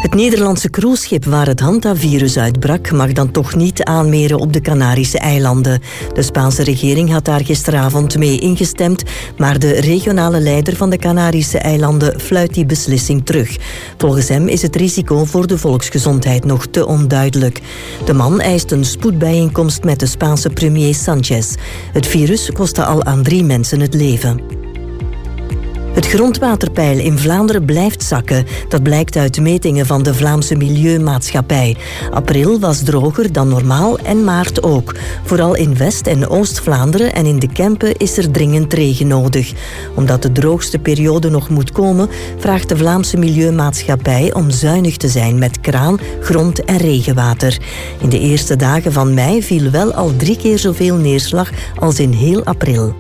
Het Nederlandse cruiseschip waar het Hanta-virus uitbrak mag dan toch niet aanmeren op de Canarische eilanden. De Spaanse regering had daar gisteravond mee ingestemd, maar de regionale leider van de Canarische eilanden fluit die beslissing terug. Volgens hem is het risico voor de volksgezondheid nog te onduidelijk. De man eist een spoedbijeenkomst met de Spaanse premier Sanchez. Het virus kostte al aan 3 mensen het leven. Het grondwaterpeil in Vlaanderen blijft zakken. Dat blijkt uit metingen van de Vlaamse Milieumaatschappij. April was droger dan normaal en maart ook. Vooral in West- en Oost-Vlaanderen en in de Kempen is er dringend regen nodig. Omdat de droogste periode nog moet komen, vraagt de Vlaamse Milieumaatschappij om zuinig te zijn met kraan, grond- en regenwater. In de eerste dagen van mei viel wel al 3 keer zoveel neerslag als in heel april.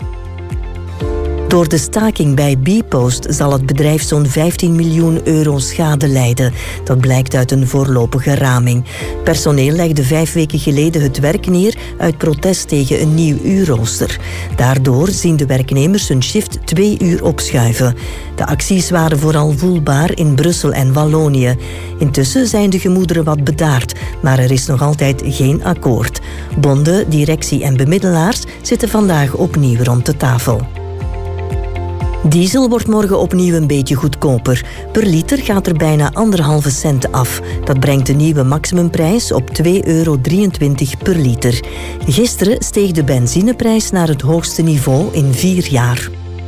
Door de staking bij bpost zal het bedrijf zo'n 15 miljoen euro schade lijden. Dat blijkt uit een voorlopige raming. Personeel legde 5 weken geleden het werk neer uit protest tegen een nieuw uurrooster. Daardoor zien de werknemers hun shift 2 uur opschuiven. De acties waren vooral voelbaar in Brussel en Wallonië. Intussen zijn de gemoederen wat bedaard, maar er is nog altijd geen akkoord. Bonden, directie en bemiddelaars zitten vandaag opnieuw rond de tafel. Diesel wordt morgen opnieuw een beetje goedkoper. Per liter gaat er bijna 1,5 cent af. Dat brengt de nieuwe maximumprijs op €2,23 per liter. Gisteren steeg de benzineprijs naar het hoogste niveau in 4 jaar.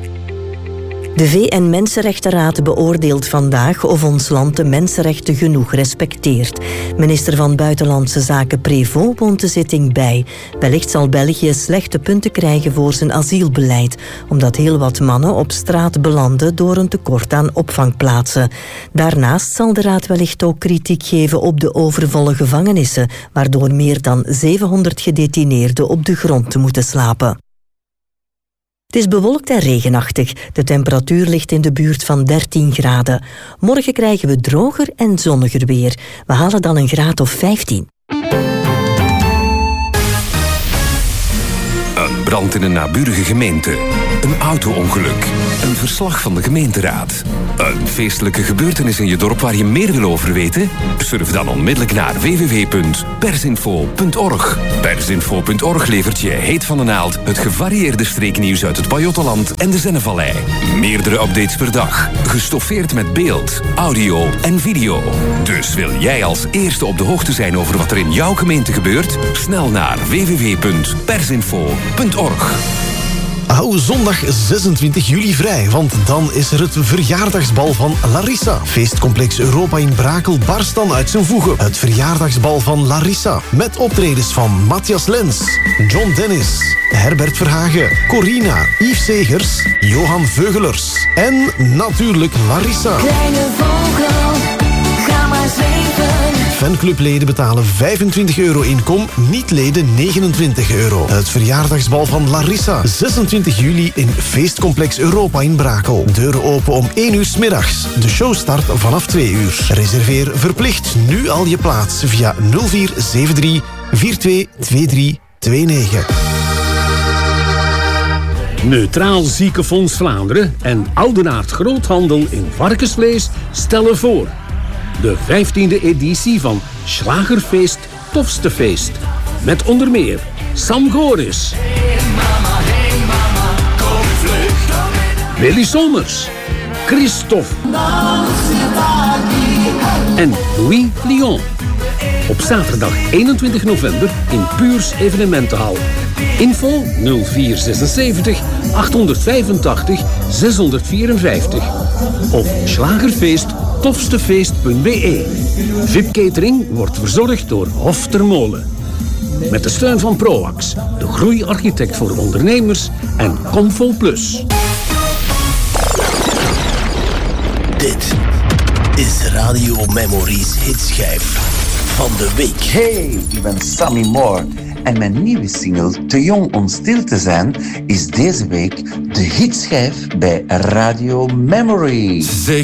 De VN-Mensenrechtenraad beoordeelt vandaag of ons land de mensenrechten genoeg respecteert. Minister van Buitenlandse Zaken Prévost woont de zitting bij. Wellicht zal België slechte punten krijgen voor zijn asielbeleid, omdat heel wat mannen op straat belanden door een tekort aan opvangplaatsen. Daarnaast zal de raad wellicht ook kritiek geven op de overvolle gevangenissen, waardoor meer dan 700 gedetineerden op de grond moeten slapen. Het is bewolkt en regenachtig. De temperatuur ligt in de buurt van 13 graden. Morgen krijgen we droger en zonniger weer. We halen dan een graad of 15. Een brand in een naburige gemeente. Een auto-ongeluk. Een verslag van de gemeenteraad. Een feestelijke gebeurtenis in je dorp waar je meer wil over weten? Surf dan onmiddellijk naar www.persinfo.org. Persinfo.org levert je heet van de naald het gevarieerde streeknieuws uit het Pajottenland en de Zennevallei. Meerdere updates per dag. Gestoffeerd met beeld, audio en video. Dus wil jij als eerste op de hoogte zijn over wat er in jouw gemeente gebeurt? Snel naar www.persinfo.org. Hou zondag 26 juli vrij, want dan is er het verjaardagsbal van Larissa. Feestcomplex Europa in Brakel barst dan uit zijn voegen. Het verjaardagsbal van Larissa, met optredens van Matthias Lens, John Dennis, Herbert Verhagen, Corina, Yves Segers, Johan Veugelers en natuurlijk Larissa. Kleine vogel, ga maar zweven. Fanclubleden betalen €25 inkom, niet-leden €29. Het verjaardagsbal van Larissa, 26 juli in Feestcomplex Europa in Brakel. Deuren open om 1 uur 's middags. De show start vanaf 2 uur. Reserveer verplicht nu al je plaats via 0473 422329. Neutraal Ziekenfonds Vlaanderen en Oudenaard Groothandel in varkensvlees stellen voor de 15e editie van Schlagerfeest Tofste Feest. Met onder meer Sam Goris, Willy Sommers, Christophe en Louis Lyon. Op zaterdag 21 november in Puurs Evenementenhal. Info 0476 885 654 of slagerfeest.tofstefeest.be. VIP-catering wordt verzorgd door Hof ter Molen. Met de steun van Proax, de groeiarchitect voor ondernemers en Comfo Plus. Dit is Radio Memories hitschijf van de week. Hey, ik ben Sammy Moore en mijn nieuwe single Te Jong om Stil te Zijn is deze week de hitschijf bij Radio Memories.